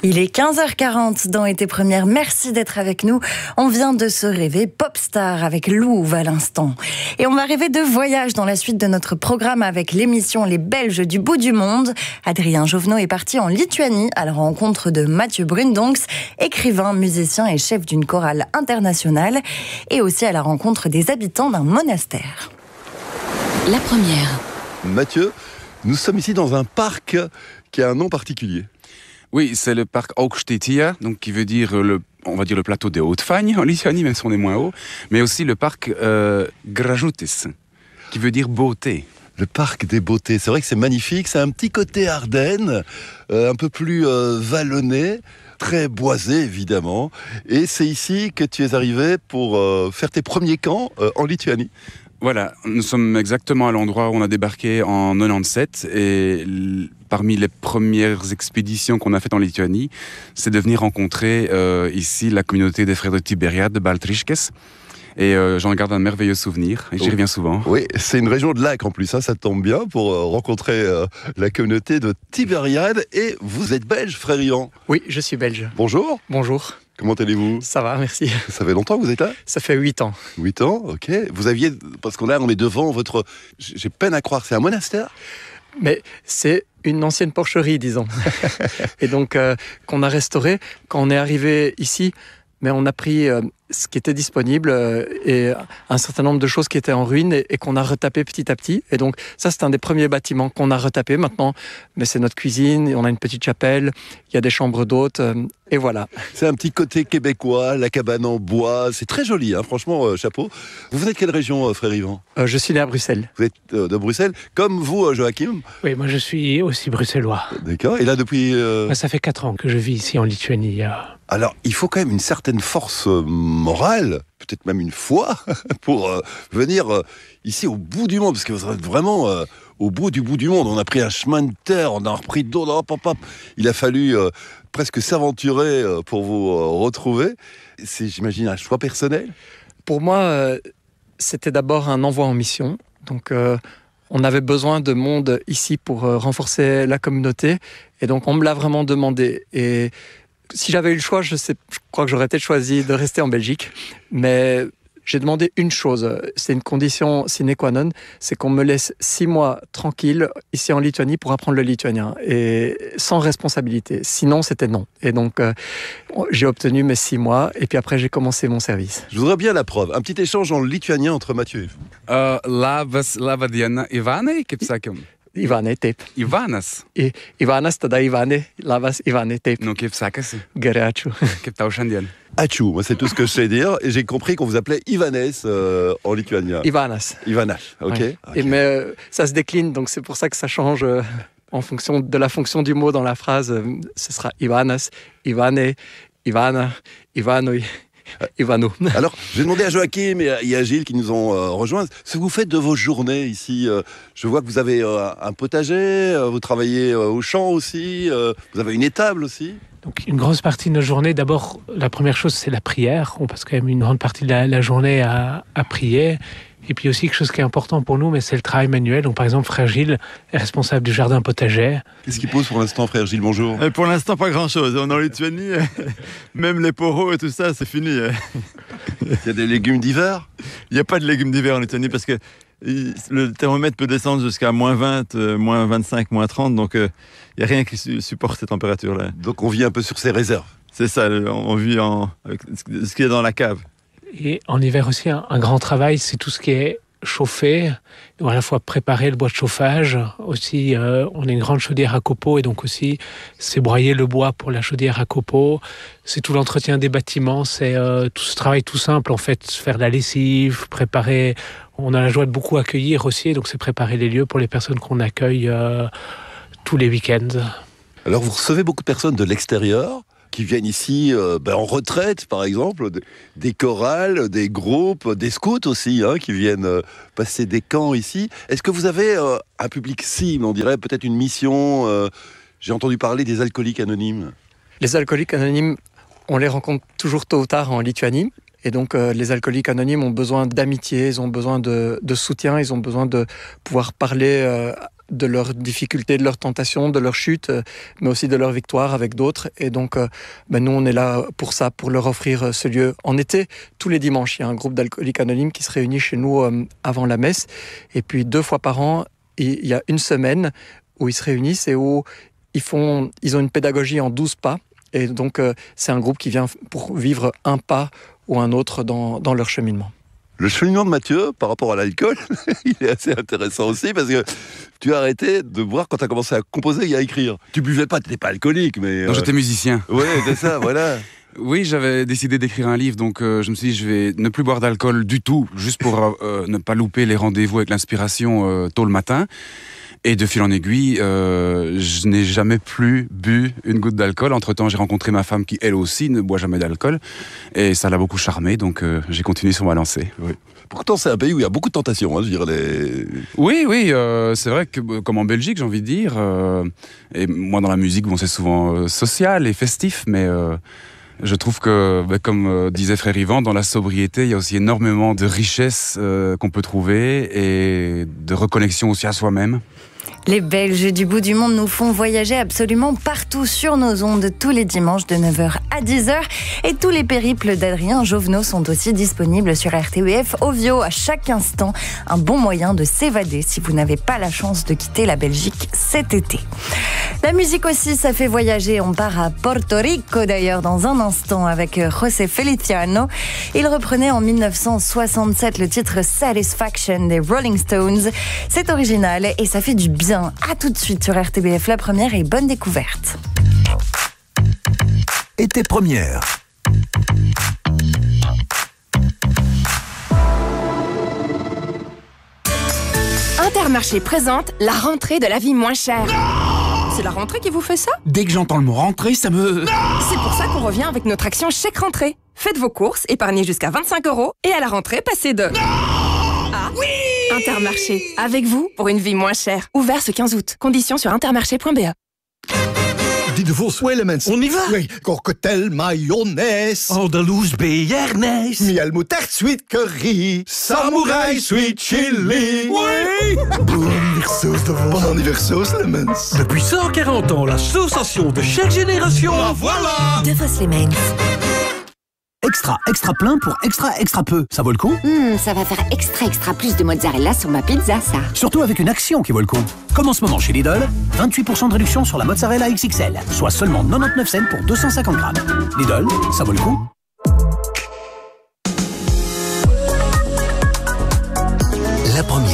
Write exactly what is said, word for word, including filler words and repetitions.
Il est quinze heures quarante dans Été Première. Merci d'être avec nous. On vient de se rêver Popstar avec Louve à l'instant. Et on va rêver de voyage dans la suite de notre programme avec l'émission Les Belges du bout du monde. Adrien Jovenot est parti en Lituanie à la rencontre de Mathieu Brundonx, écrivain, musicien et chef d'une chorale internationale, et aussi à la rencontre des habitants d'un monastère. La première. Mathieu, nous sommes ici dans un parc qui a un nom particulier. Oui, c'est le parc Aukštaityje, donc qui veut dire le, on va dire le plateau des Hautes-Fagnes en Lituanie, même si on est moins haut, mais aussi le parc euh, Gražutis, qui veut dire beauté. Le parc des beautés, c'est vrai que c'est magnifique, c'est un petit côté Ardennes, euh, un peu plus euh, vallonné, très boisé évidemment, et c'est ici que tu es arrivé pour euh, faire tes premiers camps euh, en Lituanie. Voilà, nous sommes exactement à l'endroit où on a débarqué en quatre-vingt-dix-sept et l- parmi les premières expéditions qu'on a faites en Lituanie, c'est de venir rencontrer euh, ici la communauté des frères de Tibériade de Baltriškės. Et euh, j'en garde un merveilleux souvenir, et j'y reviens souvent. Oui, c'est une région de lac en plus, hein, ça tombe bien pour euh, rencontrer euh, la communauté de Tibériade. Et vous êtes belge, frère Ivan? Oui, je suis belge. Bonjour. Bonjour. Comment allez-vous? Ça va, merci. Ça fait longtemps que vous êtes là? Ça fait huit ans. huit ans, ok. Vous aviez, parce qu'on là, on est devant votre... J'ai peine à croire, c'est un monastère? Mais c'est une ancienne porcherie, disons. Et donc, euh, qu'on a restauré. Quand on est arrivé ici, mais on a pris euh, ce qui était disponible euh, et un certain nombre de choses qui étaient en ruine et, et qu'on a retapé petit à petit. Et donc, ça, c'est un des premiers bâtiments qu'on a retapé maintenant. Mais c'est notre cuisine, on a une petite chapelle, il y a des chambres d'hôtes, euh, et voilà. C'est un petit côté québécois, la cabane en bois, c'est très joli, hein, franchement, euh, chapeau. Vous venez de quelle région, euh, frère Ivan? euh, Je suis né à Bruxelles. Vous êtes euh, de Bruxelles, comme vous, euh, Joachim? Oui, moi je suis aussi bruxellois. D'accord, et là depuis... euh... Moi, ça fait quatre ans que je vis ici en Lituanie. Euh... Alors, il faut quand même une certaine force euh, morale, peut-être même une foi, pour euh, venir euh, ici au bout du monde, parce que vous êtes vraiment euh, au bout du bout du monde. On a pris un chemin de terre, on a repris d'autres, hop, hop, hop. Il a fallu euh, presque s'aventurer euh, pour vous euh, retrouver. C'est, j'imagine, un choix personnel? Pour moi, euh, c'était d'abord un envoi en mission. Donc, euh, on avait besoin de monde ici pour euh, renforcer la communauté. Et donc, on me l'a vraiment demandé. Et si j'avais eu le choix, je, sais, je crois que j'aurais peut-être choisi de rester en Belgique. Mais j'ai demandé une chose, c'est une condition sine qua non, c'est qu'on me laisse six mois tranquille ici en Lituanie pour apprendre le lituanien, et sans responsabilité. Sinon, c'était non. Et donc, euh, j'ai obtenu mes six mois, et puis après, j'ai commencé mon service. Je voudrais bien la preuve. Un petit échange en lituanien entre Mathieu et vous. Uh, labas, laba diena, Ivanai, kaip sakėm? Ivane, taip. Ivanas. I, Ivanas, tada Ivane, labas, Ivane, taip. Nu, kaip sekasi? Gerai, ačiū. Kaip tau šiandien? Achou, moi c'est tout ce que je sais dire, et j'ai compris qu'on vous appelait Ivanes euh, en lituanien. Ivanas. Ivanas, ok. Ouais. Ok. Et mais euh, ça se décline, donc c'est pour ça que ça change euh, en fonction de la fonction du mot dans la phrase. Euh, ce sera Ivanas, Ivane, Ivana, Ivanoi, Ivano. Alors, j'ai demandé à Joachim et à, et à Gilles qui nous ont euh, rejoints ce que vous faites de vos journées ici. Euh, je vois que vous avez euh, un potager, euh, vous travaillez euh, au champ aussi, euh, vous avez une étable aussi. Donc une grosse partie de notre journée, d'abord, la première chose, c'est la prière. On passe quand même une grande partie de la, la journée à, à prier. Et puis aussi, quelque chose qui est important pour nous, mais c'est le travail manuel. Donc par exemple, frère Gilles est responsable du jardin potager. Qu'est-ce qui pose pour l'instant, frère Gilles? Bonjour. Euh, Pour l'instant, pas grand-chose. On est en Lituanie, euh, même les poros et tout ça, c'est fini. euh. Il y a des légumes d'hiver? Il n'y a pas de légumes d'hiver en Lituanie parce que il- le thermomètre peut descendre jusqu'à moins vingt, euh, moins vingt-cinq, moins trente. Donc, euh, il n'y a rien qui su- supporte ces températures-là. Donc on vit un peu sur ses réserves. C'est ça, le- on vit en, avec ce qu'il y a dans la cave. Et en hiver aussi, un, un grand travail, c'est tout ce qui est chauffé, donc à la fois préparer le bois de chauffage, aussi euh, on a une grande chaudière à copeaux, et donc aussi c'est broyer le bois pour la chaudière à copeaux, c'est tout l'entretien des bâtiments, c'est euh, tout ce travail tout simple en fait, faire la lessive, préparer, on a la joie de beaucoup accueillir aussi, donc c'est préparer les lieux pour les personnes qu'on accueille euh, tous les week-ends. Alors vous recevez beaucoup de personnes de l'extérieur qui viennent ici euh, ben, en retraite, par exemple, des, des chorales, des groupes, des scouts aussi, hein, qui viennent euh, passer des camps ici. Est-ce que vous avez euh, un public cible, on dirait peut-être une mission euh, j'ai entendu parler des alcooliques anonymes. Les alcooliques anonymes, on les rencontre toujours tôt ou tard en Lituanie. Et donc, euh, les alcooliques anonymes ont besoin d'amitié, ils ont besoin de, de soutien, ils ont besoin de pouvoir parler euh, de leurs difficultés, de leurs tentations, de leurs chutes, euh, mais aussi de leurs victoires avec d'autres. Et donc, euh, ben nous, on est là pour ça, pour leur offrir euh, ce lieu. En été, tous les dimanches, il y a un groupe d'alcooliques anonymes qui se réunit chez nous euh, avant la messe. Et puis, deux fois par an, il y a une semaine où ils se réunissent et où ils, font, ils ont une pédagogie en douze pas. Et donc, euh, c'est un groupe qui vient pour vivre un pas ou un autre dans, dans leur cheminement. Le cheminement de Mathieu par rapport à l'alcool, il est assez intéressant aussi parce que tu as arrêté de boire quand tu as commencé à composer et à écrire. Tu buvais pas, tu n'étais pas alcoolique, mais... Non, euh... j'étais musicien. Ouais, c'est ça, voilà. Oui, j'avais décidé d'écrire un livre, donc euh, je me suis dit je vais ne plus boire d'alcool du tout, juste pour euh, ne pas louper les rendez-vous avec l'inspiration euh, tôt le matin. Et de fil en aiguille, euh, je n'ai jamais plus bu une goutte d'alcool. Entre-temps, j'ai rencontré ma femme qui, elle aussi, ne boit jamais d'alcool. Et ça l'a beaucoup charmé, donc euh, j'ai continué sur ma lancée. Oui. Pourtant, c'est un pays où il y a beaucoup de tentations. Hein, je veux dire, les... Oui, oui, euh, c'est vrai que, comme en Belgique, j'ai envie de dire. Euh, et moi, dans la musique, bon, c'est souvent euh, social et festif, mais... Euh, je trouve que, bah, comme euh, disait Frère Yvan, dans la sobriété, il y a aussi énormément de richesses euh, qu'on peut trouver et de reconnexion aussi à soi-même. Les Belges du bout du monde nous font voyager absolument partout sur nos ondes tous les dimanches de neuf heures à dix heures. Et tous les périples d'Adrien Jovenot sont aussi disponibles sur R T E F Ovio à chaque instant. Un bon moyen de s'évader si vous n'avez pas la chance de quitter la Belgique cet été. La musique aussi, ça fait voyager. On part à Porto Rico d'ailleurs dans un instant avec José Feliciano. Il reprenait en mille neuf cent soixante-sept le titre Satisfaction des Rolling Stones. C'est original et ça fait du bien. À tout de suite sur R T B F, la première et bonne découverte. Été première. Intermarché présente la rentrée de la vie moins chère. C'est la rentrée qui vous fait ça? Dès que j'entends le mot rentrée, ça me... C'est pour ça qu'on revient avec notre action chèque rentrée. Faites vos courses, épargnez jusqu'à vingt-cinq euros et à la rentrée, passez de... Ah oui! Intermarché, avec vous pour une vie moins chère. Ouvert ce quinze août. Conditions sur intermarché point b e. Die de Vos. Oui, mensen. On y va? Oui, cocktail mayonaise. Andalouse béarnaise. Miel moutarde sweet curry. Samouraï sweet chili. Oui! Bon anniversaire de Vos. Bon anniversaire, les mens. Depuis cent quarante ans, l'association de chaque génération. Ah, voilà! De Vos les Mens. Extra, extra plein pour extra, extra peu. Ça vaut le coup? Mmh, ça va faire extra, extra plus de mozzarella sur ma pizza, ça. Surtout avec une action qui vaut le coup. Comme en ce moment chez Lidl, vingt-huit pour cent de réduction sur la mozzarella X X L, soit seulement quatre-vingt-dix-neuf cents pour deux cent cinquante grammes. Lidl, ça vaut le coup. La première.